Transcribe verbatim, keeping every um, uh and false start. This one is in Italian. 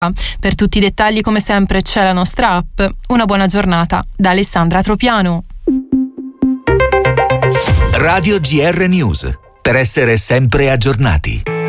Per tutti i dettagli, come sempre, c'è la nostra app. Una buona giornata da Alessandra Tropiano. Radio G R News, per essere sempre aggiornati.